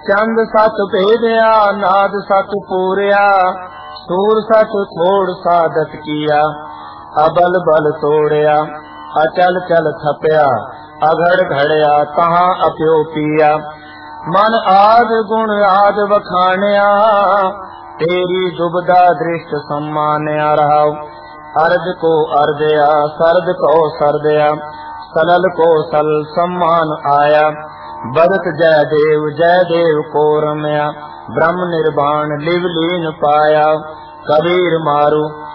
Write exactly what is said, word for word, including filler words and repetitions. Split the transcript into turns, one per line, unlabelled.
ਚੰਦ ਸਤ ਭੇਦਿਆ, ਨਾਦ ਸਤ ਪੂਰਿਆ, ਸੂਰ ਸਤ ਥੋੜ ਸਾਧਤ ਕੀਆ, ਅਬਲ ਬਲ ਤੋੜਿਆ, ਅਚਲ ਚਲ ਥਪਿਆ, ਅਘੜ ਘੜਿਆ, ਤਹਾਂ ਅਪਿਓ ਪੀਆ। ਮਨ ਆਦ ਗੁਣ ਆਦ ਵਖਾਣਿਆ, ਤੇਰੀ ਦੁਬਦਾ ਦ੍ਰਿਸ਼ਟ सम्मानिया रहाओ। अर्ज को अर्जया, सर्द को सर्दया, सलल को सल सम्मान आया। बरत जय देव जय देव को रमया, ब्रह्म निर्वाण लिव लीन पाया। कबीर मारु